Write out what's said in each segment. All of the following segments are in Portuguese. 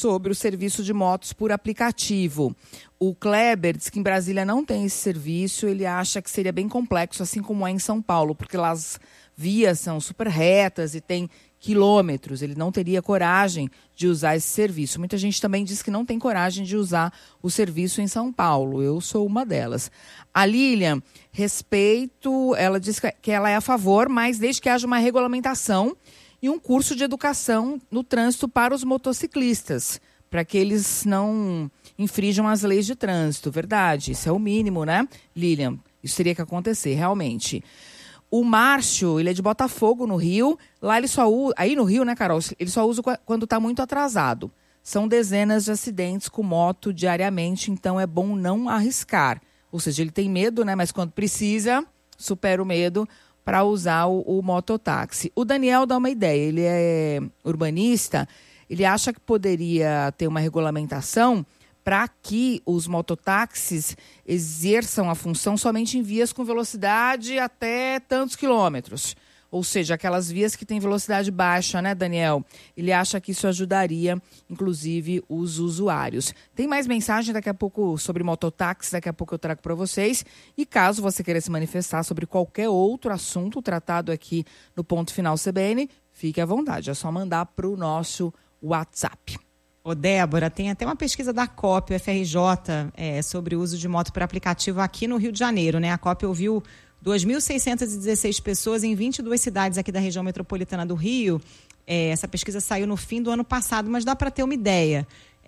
sobre o serviço de motos por aplicativo. O Kleber diz que em Brasília não tem esse serviço, ele acha que seria bem complexo, assim como é em São Paulo, porque lá as vias são super retas e tem quilômetros. Ele não teria coragem de usar esse serviço. Muita gente também diz que não tem coragem de usar o serviço em São Paulo. Eu sou uma delas. A Lilian, respeito, ela diz que ela é a favor, mas desde que haja uma regulamentação e um curso de educação no trânsito para os motociclistas, para que eles não infringam as leis de trânsito. Verdade, isso é o mínimo, né, Lilian? Isso teria que acontecer, realmente. O Márcio, ele é de Botafogo, no Rio. Lá ele só usa... Aí no Rio, né, Carol? Ele só usa quando está muito atrasado. São dezenas de acidentes com moto diariamente, então é bom não arriscar. Ou seja, ele tem medo, né? Mas quando precisa, supera o medo para usar o mototáxi. O Daniel dá uma ideia. Ele é urbanista. Ele acha que poderia ter uma regulamentação para que os mototáxis exerçam a função somente em vias com velocidade até tantos quilômetros. Ou seja, aquelas vias que têm velocidade baixa, né, Daniel? Ele acha que isso ajudaria, inclusive, os usuários. Tem mais mensagem daqui a pouco sobre mototáxi, daqui a pouco eu trago para vocês. E caso você queira se manifestar sobre qualquer outro assunto tratado aqui no Ponto Final CBN, fique à vontade, é só mandar para o nosso WhatsApp. Ô Débora, tem até uma pesquisa da COP, UFRJ, sobre o uso de moto por aplicativo aqui no Rio de Janeiro, né? A COP ouviu 2.616 pessoas em 22 cidades aqui da região metropolitana do Rio. Essa pesquisa saiu no fim do ano passado, mas dá para ter uma ideia.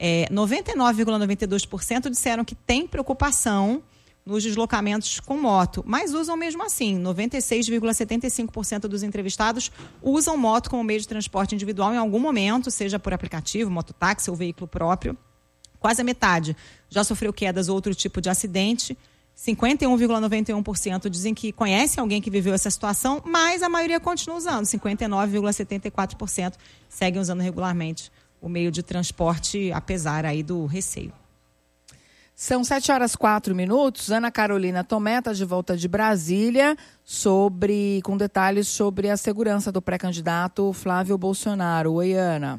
99,92% disseram que tem preocupação nos deslocamentos com moto, mas usam mesmo assim. 96,75% dos entrevistados usam moto como meio de transporte individual em algum momento, seja por aplicativo, mototáxi ou veículo próprio. Quase a metade já sofreu quedas ou outro tipo de acidente. 51,91% dizem que conhecem alguém que viveu essa situação, mas a maioria continua usando. 59,74% seguem usando regularmente o meio de transporte, apesar aí do receio. São 7h04. Ana Carolina Tomé está de volta de Brasília com detalhes sobre a segurança do pré-candidato Flávio Bolsonaro. Oi, Ana.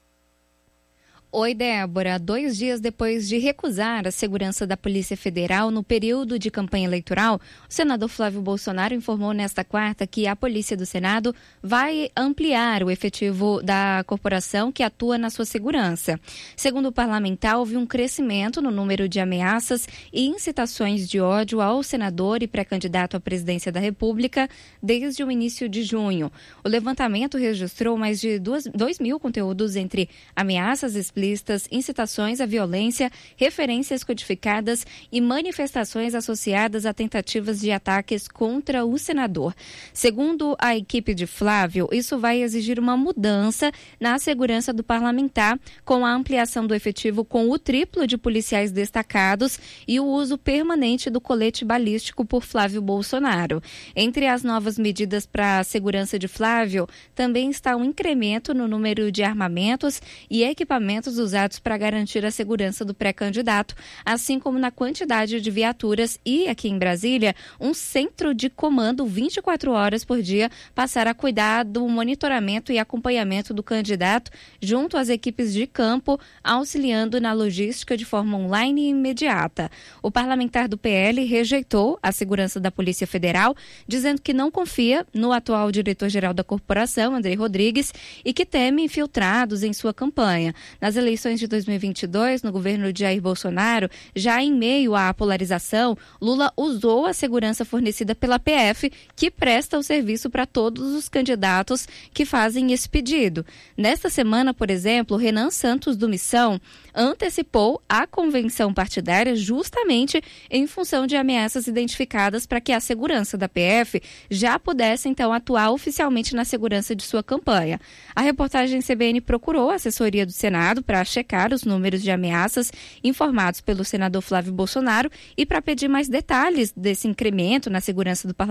Oi, Débora. 2 dias depois de recusar a segurança da Polícia Federal no período de campanha eleitoral, o senador Flávio Bolsonaro informou nesta quarta que a Polícia do Senado vai ampliar o efetivo da corporação que atua na sua segurança. Segundo o parlamentar, houve um crescimento no número de ameaças e incitações de ódio ao senador e pré-candidato à presidência da República desde o início de junho. O levantamento registrou mais de 2.000 conteúdos entre ameaças explícitas, incitações à violência, referências codificadas e manifestações associadas a tentativas de ataques contra o senador. Segundo a equipe de Flávio, isso vai exigir uma mudança na segurança do parlamentar, com a ampliação do efetivo com o triplo de policiais destacados e o uso permanente do colete balístico por Flávio Bolsonaro. Entre as novas medidas para a segurança de Flávio, também está um incremento no número de armamentos e equipamentos usados para garantir a segurança do pré-candidato, assim como na quantidade de viaturas e, aqui em Brasília, um centro de comando 24 horas por dia passar a cuidar do monitoramento e acompanhamento do candidato junto às equipes de campo, auxiliando na logística de forma online e imediata. O parlamentar do PL rejeitou a segurança da Polícia Federal, dizendo que não confia no atual diretor-geral da corporação, Andrei Rodrigues, e que teme infiltrados em sua campanha. Nas eleições de 2022, no governo de Jair Bolsonaro, já em meio à polarização, Lula usou a segurança fornecida pela PF, que presta o serviço para todos os candidatos que fazem esse pedido. Nesta semana, por exemplo, Renan Santos, do Missão, antecipou a convenção partidária justamente em função de ameaças identificadas para que a segurança da PF já pudesse, então, atuar oficialmente na segurança de sua campanha. A reportagem CBN procurou a assessoria do Senado para checar os números de ameaças informados pelo senador Flávio Bolsonaro e para pedir mais detalhes desse incremento na segurança do parlamento.